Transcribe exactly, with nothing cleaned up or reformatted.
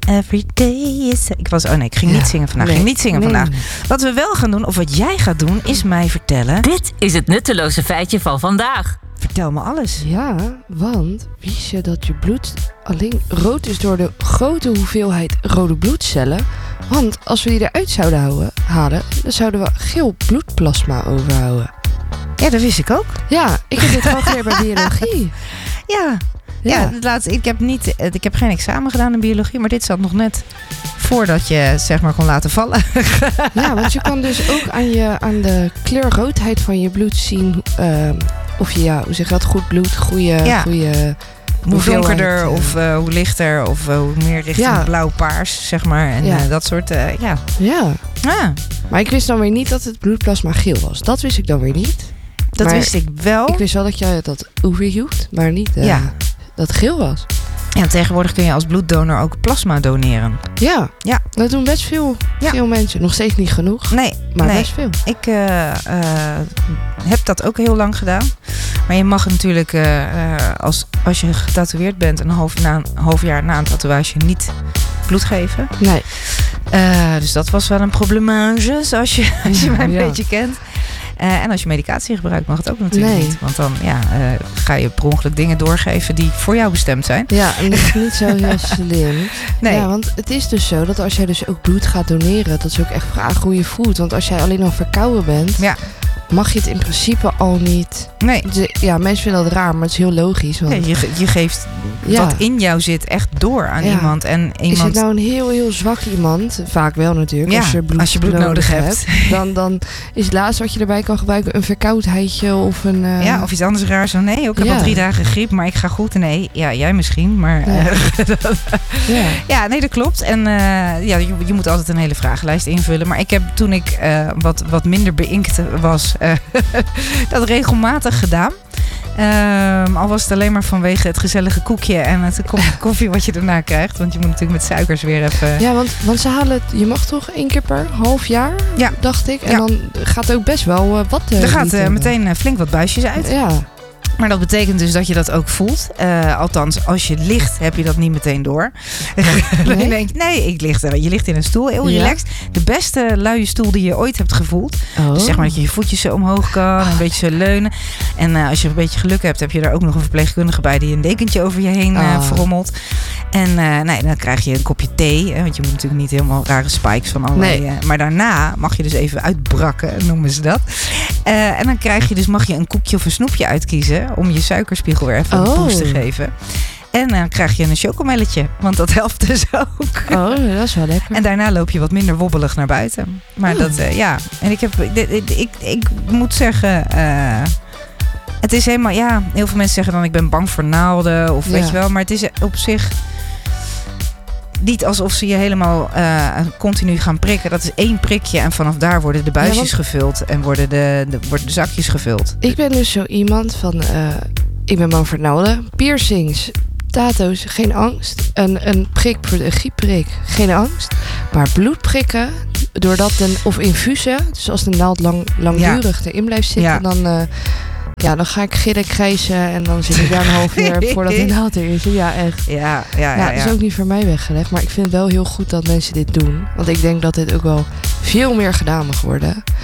Every day is... Ik was, oh nee, ik ging Ja. niet zingen vandaag. Nee. Ik ging niet zingen Nee. vandaag. Wat we wel gaan doen, of wat jij gaat doen, is mij vertellen. Dit is het nutteloze feitje van vandaag. Vertel me alles. Ja, want wist je dat je bloed alleen rood is door de grote hoeveelheid rode bloedcellen? Want als we die eruit zouden houden, halen, dan zouden we geel bloedplasma overhouden. Ja, dat wist ik ook. Ja, ik heb dit gewoon geleerd bij biologie. Ja. Ja, Ja. het laatste, ik, heb niet, ik heb geen examen gedaan in biologie, maar dit zat nog net voordat je zeg maar kon laten vallen. Ja, want je kan dus ook aan, je, aan de kleurroodheid van je bloed zien uh, of je, ja, hoe zeg je dat, goed bloed, goede... Ja. goede Hoe donkerder uh, of uh, hoe lichter of uh, hoe meer richting Ja. blauw-paars, zeg maar. En Ja. uh, dat soort, uh, ja. Ja, Ah, maar ik wist dan weer niet dat het bloedplasma geel was. Dat wist ik dan weer niet. dat Maar wist ik wel. Ik wist wel dat je dat overhield, maar niet uh, Ja. dat het geel was. Ja, tegenwoordig kun je als bloeddonor ook plasma doneren. Ja, Ja. dat doen best veel, Ja. veel mensen. Nog steeds niet genoeg, Nee, maar nee. best veel. Ik uh, uh, heb dat ook heel lang gedaan. Maar je mag natuurlijk, uh, uh, als, als je getatoeëerd bent, een half, na, een half jaar na een tatoeage niet bloed geven. Nee, Uh, dus dat was wel een probleemage, zoals je, als je mij een Ja. beetje kent. Uh, en als je medicatie gebruikt, mag het ook natuurlijk Nee. niet. Want dan ja, uh, ga je per ongeluk dingen doorgeven die voor jou bestemd zijn. ja, en dat is niet zo heel slim. Nee. Ja, want het is dus zo dat als jij dus ook bloed gaat doneren, dat ze ook echt vragen hoe je voelt. Want als jij alleen al verkouden bent, Ja. mag je het in principe al niet. Nee, De- ja, mensen vinden dat raar, maar het is heel logisch. Want ja, je, ge- je geeft Ja. wat in jou zit echt door aan Ja. iemand. En is iemand het nou een heel, heel zwak iemand? Vaak wel natuurlijk. Ja, als je bloed, als je bloed nodig hebt. Dan, dan is het laatste wat je erbij kan gebruiken een verkoudheidje of een... uh, ja, of iets anders raars. Zo, nee, ik heb Ja. al drie dagen griep, maar ik ga goed. Nee, ja, jij misschien, maar... Ja. uh, ja. Ja, nee, dat klopt. En uh, ja, je, je moet altijd een hele vragenlijst invullen. Maar ik heb toen ik uh, wat, wat minder beïnkt was, uh, dat regelmatig gedaan. Um, al was het alleen maar vanwege het gezellige koekje en het kopje koffie wat je daarna krijgt. Want je moet natuurlijk met suikers weer even... Ja, want, want ze halen het, je mag toch één keer per half jaar, Ja. dacht ik. En Ja. dan gaat ook best wel uh, wat... Uh, Er gaat liter, uh, meteen uh, flink wat buisjes uit. Ja, Maar dat betekent dus dat je dat ook voelt. Uh, althans, als je ligt, heb je dat niet meteen door. Nee? Je denkt, nee, ik lig, je ligt in een stoel, heel Ja. relaxed. De beste luie stoel die je ooit hebt gevoeld. oh. Dus zeg maar dat je je voetjes zo omhoog kan, een beetje zo leunen. En uh, als je een beetje geluk hebt, heb je daar ook nog een verpleegkundige bij die een dekentje over je heen uh, Ah. verrommelt. En uh, nee, dan krijg je een kopje thee, hè, want je moet natuurlijk niet helemaal rare spikes van allerlei. Nee. Uh, maar daarna mag je dus even uitbrakken, noemen ze dat. Uh, en dan krijg je dus, mag je een koekje of een snoepje uitkiezen om je suikerspiegel weer even een Oh. boost te geven. En dan krijg je een chocomelletje, want dat helpt dus ook. Oh, dat is wel lekker. En daarna loop je wat minder wobbelig naar buiten. Maar Oh. dat, uh, ja. En ik heb, ik, ik, ik, ik moet zeggen, uh, het is helemaal, ja, heel veel mensen zeggen dan ik ben bang voor naalden of weet Ja. je wel. Maar het is op zich niet alsof ze je helemaal uh, continu gaan prikken. Dat is één prikje en vanaf daar worden de buisjes Ja, want- gevuld en worden de, de, worden de zakjes gevuld. Ik ben dus zo iemand van... Uh, ik ben bang voor naalden. Piercings, tato's, geen angst. Een, een prik voor de griepprik, geen angst. Maar bloedprikken, doordat een, of infusen, dus als de naald lang, langdurig erin blijft zitten, Ja. dan, uh, ja, dan ga ik gillen krijsen en dan zit ik daar een half uur voordat de naald erin zit. Ja, echt. Ja, ja, ja. Ja, ja. dat is ook niet voor mij weggelegd. Maar ik vind het wel heel goed dat mensen dit doen. Want ik denk dat dit ook wel veel meer gedaan mag worden.